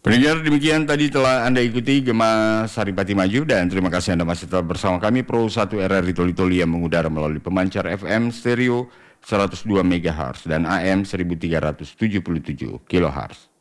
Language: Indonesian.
Pendengar, demikian tadi telah Anda ikuti Gema Saripati Maju dan terima kasih Anda masih tetap bersama kami Pro 1 RRI Toli-Toli yang mengudara melalui pemancar FM stereo 102 MHz dan AM 1377 kHz.